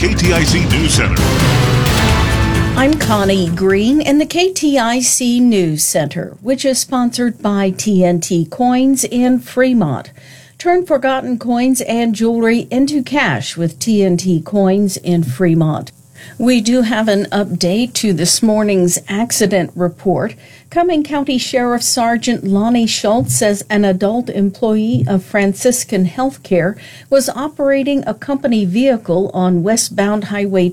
KTIC News Center. I'm Connie Green in the KTIC News Center, which is sponsored by TNT Coins in Fremont. Turn forgotten coins and jewelry into cash with TNT Coins in Fremont. We do have an update to this morning's accident report. Cumming County Sheriff Sergeant Lonnie Schultz says an adult employee of Franciscan Healthcare was operating a company vehicle on westbound Highway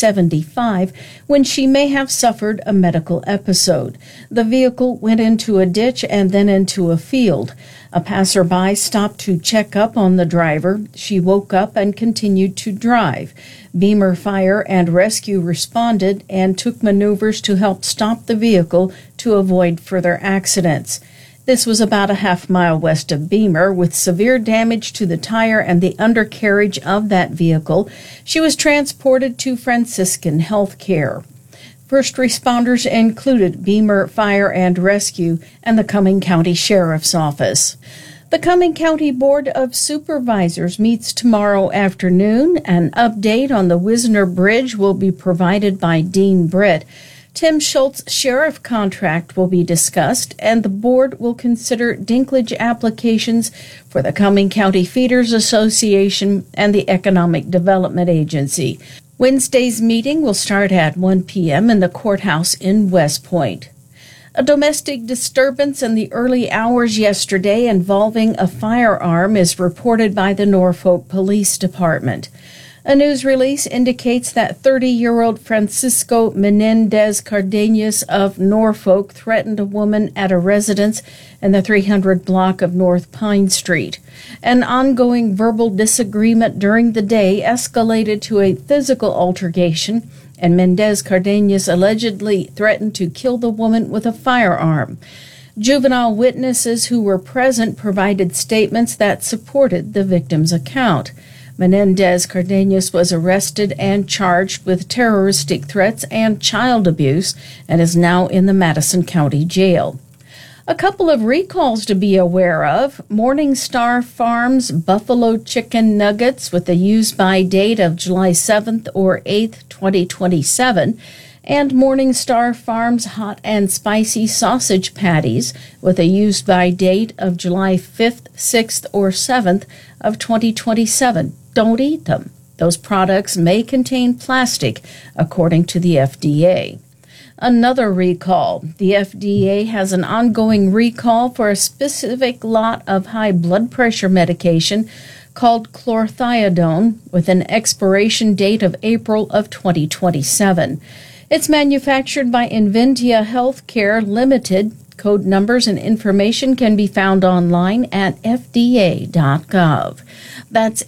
275 when she may have suffered a medical episode. The vehicle went into a ditch and then into a field. A passerby stopped to check up on the driver. She woke up and continued to drive. Beamer Fire and Rescue responded and took maneuvers to help stop the vehicle to avoid further accidents. This was about a half-mile west of Beamer with severe damage to the tire and the undercarriage of that vehicle. She was transported to Franciscan Healthcare. First responders included Beamer Fire and Rescue and the Cumming County Sheriff's Office. The Cumming County Board of Supervisors meets tomorrow afternoon. An update on the Wisner Bridge will be provided by Dean Britt. Tim Schultz's sheriff contract will be discussed, and the board will consider dinklage applications for the Cumming County Feeders Association and the Economic Development Agency. Wednesday's meeting will start at 1 p.m. in the courthouse in West Point. A domestic disturbance in the early hours yesterday involving a firearm is reported by the Norfolk Police Department. A news release indicates that 30-year-old Francisco Menendez Cardenas of Norfolk threatened a woman at a residence in the 300 block of North Pine Street. An ongoing verbal disagreement during the day escalated to a physical altercation, and Mendez Cardenas allegedly threatened to kill the woman with a firearm. Juvenile witnesses who were present provided statements that supported the victim's account. Menendez Cardenas was arrested and charged with terroristic threats and child abuse and is now in the Madison County Jail. A couple of recalls to be aware of. Morningstar Farms Buffalo Chicken Nuggets with a use-by date of July 7th or 8th, 2027, and Morningstar Farms Hot and Spicy Sausage Patties with a use-by date of July 5th, 6th, or 7th of 2027. Don't eat them. Those products may contain plastic, according to the FDA. Another recall. The FDA has an ongoing recall for a specific lot of high blood pressure medication called chlorthalidone with an expiration date of April of 2027. It's manufactured by Inventia Healthcare Limited. Code numbers and information can be found online at fda.gov. That's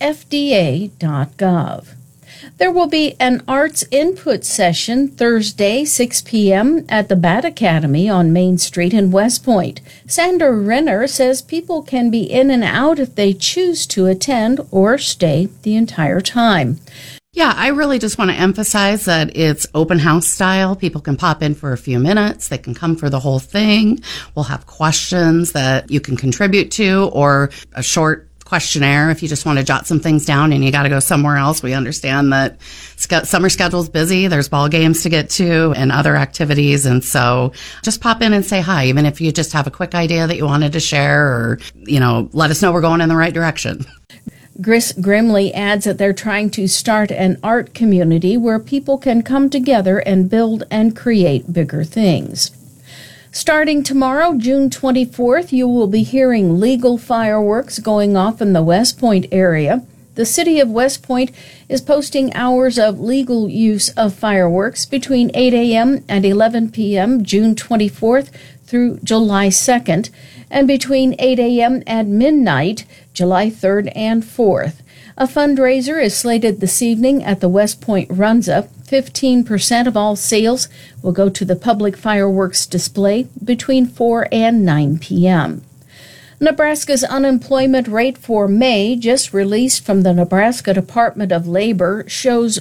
fda.gov. There will be an arts input session Thursday, 6 p.m. at the Bat Academy on Main Street in West Point. Sandra Renner says people can be in and out if they choose to attend or stay the entire time. Yeah, I really just want to emphasize that it's open house style. People can pop in for a few minutes. They can come for the whole thing. We'll have questions that you can contribute to or a short questionnaire if you just want to jot some things down and you got to go somewhere else. We understand that summer schedule's busy. There's ball games to get to and other activities. And so just pop in and say hi, even if you just have a quick idea that you wanted to share or, let us know we're going in the right direction. Gris Grimley adds that they're trying to start an art community where people can come together and build and create bigger things. Starting tomorrow, June 24th, you will be hearing legal fireworks going off in the West Point area. The city of West Point is posting hours of legal use of fireworks between 8 a.m. and 11 p.m. June 24th through July 2nd, and between 8 a.m. and midnight, July 3rd and 4th. A fundraiser is slated this evening at the West Point Runza. 15% of all sales will go to the public fireworks display between 4 and 9 p.m. Nebraska's unemployment rate for May, just released from the Nebraska Department of Labor, shows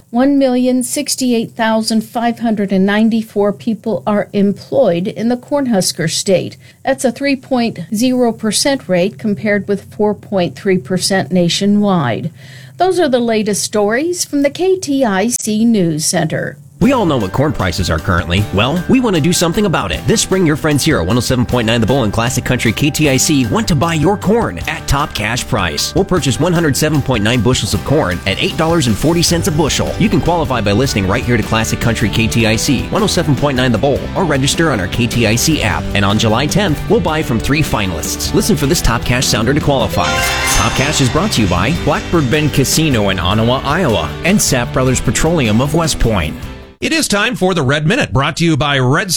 1,068,594 people are employed in the Cornhusker state. That's a 3.0% rate compared with 4.3% nationwide. Those are the latest stories from the KTIC News Center. We all know what corn prices are currently. Well, we want to do something about it. This spring, your friends here at 107.9 The Bull and Classic Country KTIC want to buy your corn at top cash price. We'll purchase 107.9 bushels of corn at $8.40 a bushel. You can qualify by listening right here to Classic Country KTIC, 107.9 The Bull, or register on our KTIC app. And on July 10th, we'll buy from 3 finalists. Listen for this Top Cash sounder to qualify. Top Cash is brought to you by Blackbird Bend Casino in Ottawa, Iowa, and Sapp Brothers Petroleum of West Point. It is time for the Red Minute, brought to you by Red